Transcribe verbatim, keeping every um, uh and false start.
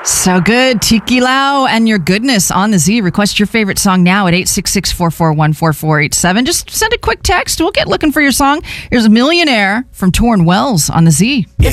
So good. Tiki Lau and Your Goodness on the Z. Request your favorite song now at eight six six, four four one, four four eight seven. Just send a quick text. We'll get looking for your song. Here's a Millionaire from Torn Wells on the Z.